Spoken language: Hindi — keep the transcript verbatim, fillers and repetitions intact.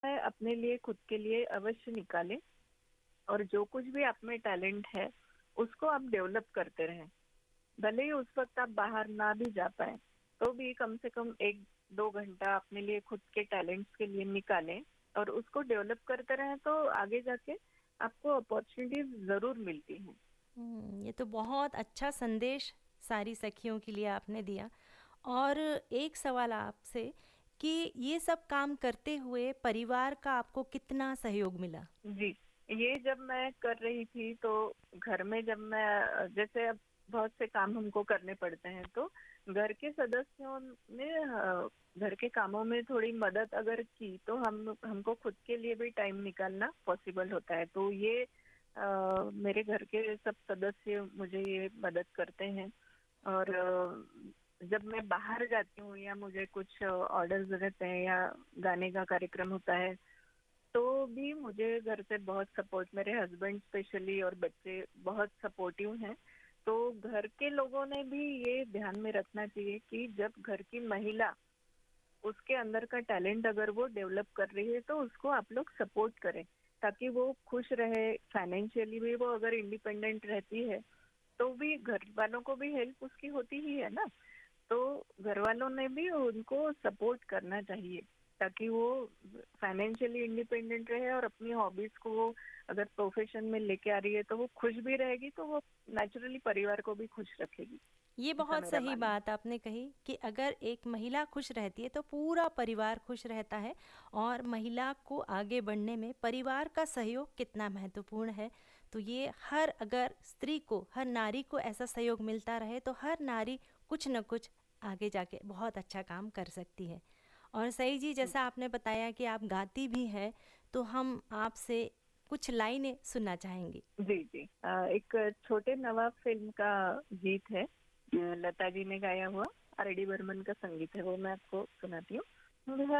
है अपने लिए, खुद के लिए अवश्य निकालें और जो कुछ भी आप में टैलेंट है, उसको आप डेवलप करते रहें। भले ही उस वक़्त आप बाहर ना भी जा पाएँ, तो भी कम से कम एक दो घंटा अपने लिए खुद के टैलेंट्स के लिए निकालें और उसको डेवलप करते रहें, तो आगे जाके आपको अपॉर्च्युनिटीज़ ज़रूर मिलती हैं। हुँ, ये तो बहुत अच्छा संदेश सारी सखियों के लिए आपने दिया। और एक सवाल आपसे कि ये सब काम करते हुए परिवार का आपको कितना सहयोग मिला? जी, ये जब मैं कर रही थी तो घर में जब मैं अ, जैसे अब बहुत से काम हमको करने पड़ते हैं, तो घर के सदस्यों ने अ, घर के कामों में थोड़ी मदद अगर की तो हम हमको खुद के लिए भी टाइम निकालना पॉसिबल होता है। तो ये अ, मेरे घर के सब सदस्य मुझे ये मदद करते हैं और अ, जब मैं बाहर जाती हूँ या मुझे कुछ ऑर्डर्स रहते हैं या गाने का कार्यक्रम होता है, तो भी मुझे घर से बहुत सपोर्ट, मेरे हस्बैंड स्पेशली और बच्चे बहुत सपोर्टिव हैं। तो घर के लोगों ने भी ये ध्यान में रखना चाहिए कि जब घर की महिला उसके अंदर का टैलेंट अगर वो डेवलप कर रही है तो उसको आप लोग सपोर्ट करें, ताकि वो खुश रहे, फाइनेंशियली भी वो अगर इंडिपेंडेंट रहती है तो भी घर वालों को भी हेल्प उसकी होती ही है ना। तो घर वालों ने भी उनको सपोर्ट करना चाहिए, ताकि वो फाइनेंशियली इंडिपेंडेंट रहे और अपनी हॉबीज को वो अगर प्रोफेशन में लेके आ रही है तो वो खुश भी रहेगी, तो वो नेचुरली परिवार को भी खुश रखेगी। ये ऐसा बहुत मेरा सही मानना बात आपने कही कि अगर एक महिला खुश रहती है तो पूरा परिवार खुश रहता है। और महिला को आगे बढ़ने में परिवार का सहयोग कितना महत्वपूर्ण है, तो ये हर अगर स्त्री को, हर नारी को ऐसा सहयोग मिलता रहे तो हर नारी कुछ न कुछ आगे जाके बहुत अच्छा काम कर सकती है। और सही जी, है। जैसा आपने बताया कि आप गाती भी हैं, तो हम आपसे कुछ लाइनें सुनना चाहेंगे। जी, जी। अ, एक छोटे नवाब फ़िल्म का गीत है, अ, लता जी ने गाया हुआ, आर डी बर्मन का संगीत है, वो मैं आपको सुनाती हूँ।